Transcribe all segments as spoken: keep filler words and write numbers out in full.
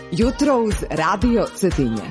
Jutro uz Radio Cetinje.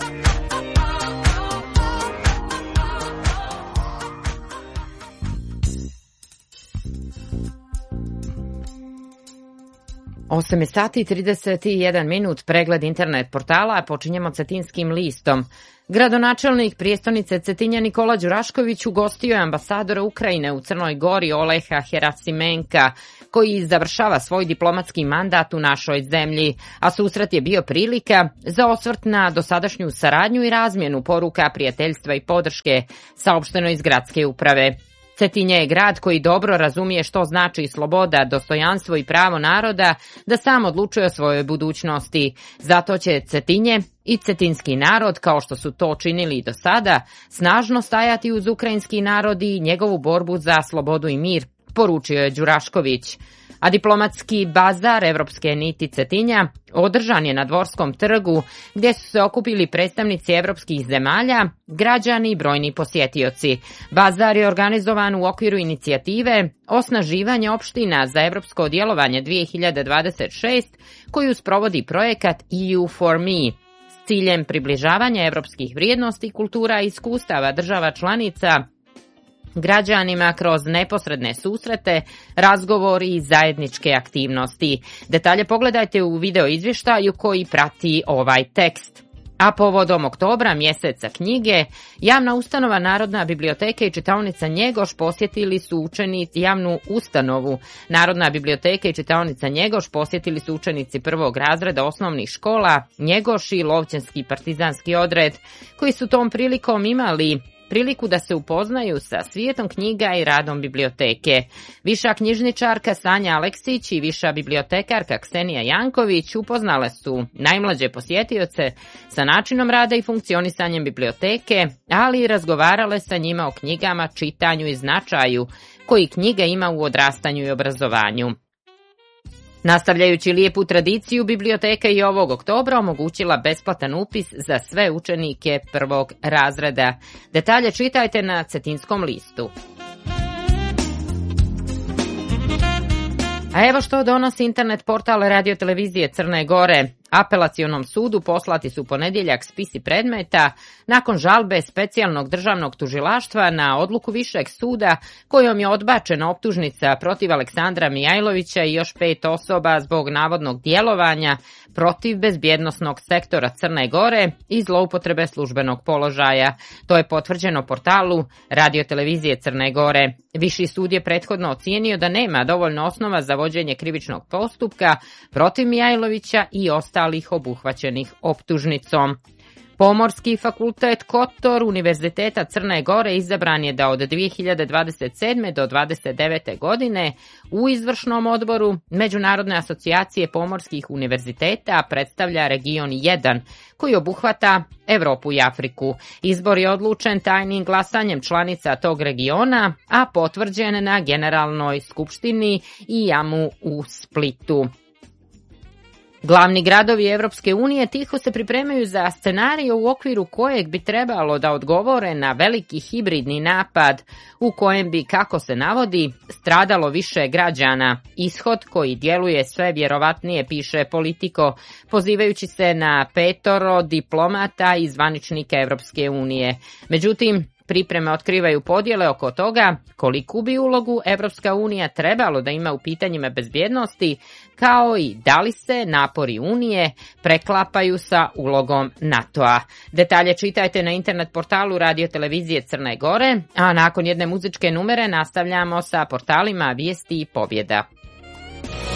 osam je sati i trideset jedan minut, pregled internet portala, a počinjemo Cetinskim listom. Gradonačelnik prijestolnice Cetinja Nikola Đurašković ugostio je ambasadora Ukrajine u Crnoj Gori Oleha Herasimenka, koji završava svoj diplomatski mandat u našoj zemlji, a susret je bio prilika za osvrt na dosadašnju saradnju i razmjenu poruka prijateljstva i podrške, saopšteno iz gradske uprave. Cetinje je grad koji dobro razumije što znači sloboda, dostojanstvo i pravo naroda da sam odlučuje o svojoj budućnosti. Zato će Cetinje i cetinski narod, kao što su to činili i do sada, snažno stajati uz ukrajinski narod i njegovu borbu za slobodu i mir, poručio je Đurašković. A diplomatski bazar Evropske niti Cetinja održan je na Dvorskom trgu, gdje su se okupili predstavnici evropskih zemalja, građani i brojni posjetioci. Bazar je organizovan u okviru inicijative Osnaživanje opština za evropsko djelovanje dvije hiljade dvadeset šest, koju sprovodi projekat E U for Me, s ciljem približavanja evropskih vrijednosti, kultura i iskustava država članica građanima kroz neposredne susrete, razgovori i zajedničke aktivnosti. Detalje pogledajte u video izvještaju koji prati ovaj tekst. A povodom oktobra, mjeseca knjige, javna ustanova Narodna biblioteka i čitaonica Njegoš posjetili su učenici javnu ustanovu. Narodna biblioteka i čitaonica Njegoš posjetili su učenici prvog razreda osnovnih škola Njegoš i Lovćanski partizanski odred, koji su tom prilikom imali priliku da se upoznaju sa svijetom knjiga i radom biblioteke. Viša knjižničarka Sanja Aleksić i viša bibliotekarka Ksenija Janković upoznale su najmlađe posjetioce sa načinom rada i funkcionisanjem biblioteke, ali i razgovarale sa njima o knjigama, čitanju i značaju koji knjiga ima u odrastanju i obrazovanju. Nastavljajući lijepu tradiciju, biblioteka je ovog oktobra omogućila besplatan upis za sve učenike prvog razreda. Detalje čitajte na Cetinskom listu. A evo što donosi internet portal Radio Televizije Crne Gore. Apelacionom sudu poslati su ponedjeljak spisi predmeta nakon žalbe specijalnog državnog tužilaštva na odluku Višeg suda kojom je odbačena optužnica protiv Aleksandra Mijajlovića i još pet osoba zbog navodnog djelovanja protiv bezbjednosnog sektora Crne Gore i zloupotrebe službenog položaja. To je potvrđeno portalu Radio Televizije Crne Gore. Viši sud je prethodno ocijenio da nema dovoljno osnova za vođenje krivičnog postupka protiv Mijajlovića i ostalih obuhvaćenih optužnicom. Pomorski fakultet Kotor Univerziteta Crne Gore izabran je da od dvije hiljade dvadeset sedme do dvadeset devete godine u izvršnom odboru Međunarodne asocijacije pomorskih univerziteta predstavlja region jedan koji obuhvata Evropu i Afriku. Izbor je odlučen tajnim glasanjem članica tog regiona, a potvrđen na Generalnoj skupštini i jamu u Splitu. Glavni gradovi Evropske unije tiho se pripremaju za scenarij u okviru kojeg bi trebalo da odgovore na veliki hibridni napad u kojem bi, kako se navodi, stradalo više građana. Ishod koji djeluje sve vjerovatnije, piše Politico, pozivajući se na petoro diplomata i zvaničnika Evropske unije. Međutim, pripreme otkrivaju podjele oko toga koliku bi ulogu Evropska unija trebalo da ima u pitanjima bezbjednosti, kao i da li se napori Unije preklapaju sa ulogom NATO-a. Detalje čitajte na internet portalu Radio Televizije Crne Gore, a nakon jedne muzičke numere nastavljamo sa portalima Vijesti i pobjeda.